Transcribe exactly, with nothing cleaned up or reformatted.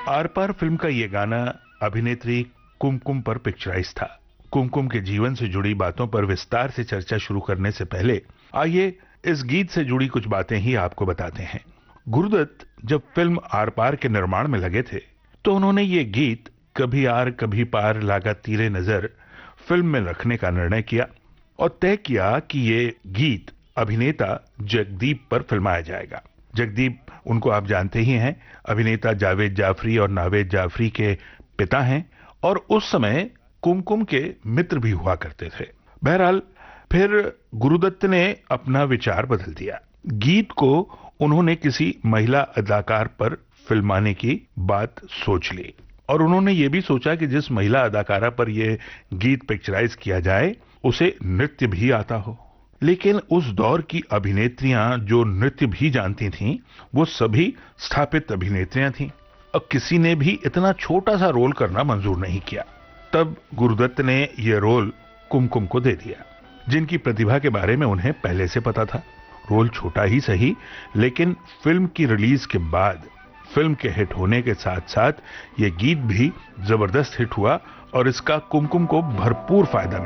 Are par film का ये गाना अभिनेत्री कुमकुम पर पिक्चराइज था। कुमकुम के जीवन से जुड़ी बातों पर विस्तार से चर्चा शुरू करने से पहले आइए इस गीत से जुड़ी कुछ बातें ही आपको बताते हैं। गुरुदत्त जब फिल्म आर पार के निर्माण में लगे थे तो उन्होंने ये गीत कभी आर कभी पार लागा तीरे नजर फिल्म में रखने का निर्णय किया और तय किया कि ये गीत अभिनेता जगदीप पर फिल्माया जाएगा। जगदीप, उनको आप जानते ही हैं, अभिनेता जावेद जाफरी और नावेद जाफरी के पिता हैं और उस समय कुमकुम के मित्र भी हुआ करते थे। बहरहाल फिर गुरुदत्त ने अपना विचार बदल दिया। गीत को उन्होंने किसी महिला अदाकार पर फिल्माने की बात सोच ली और उन्होंने ये भी सोचा कि जिस महिला अदाकारा पर यह गीत पिक्चराइज किया जाए उसे नृत्य भी आता हो। लेकिन उस दौर की अभिनेत्रियां जो नृत्य भी जानती थीं, वो सभी स्थापित अभिनेत्रियां थीं और किसी ने भी इतना छोटा सा रोल करना मंजूर नहीं किया। तब गुरुदत्त ने यह रोल कुमकुम को दे दिया, जिनकी प्रतिभा के बारे में उन्हें पहले से पता था। रोल छोटा ही सही, लेकिन फिल्म की रिलीज के बाद फिल्म के हिट होने के साथ साथ यह गीत भी जबरदस्त हिट हुआ और इसका कुमकुम को भरपूर फायदा मिला।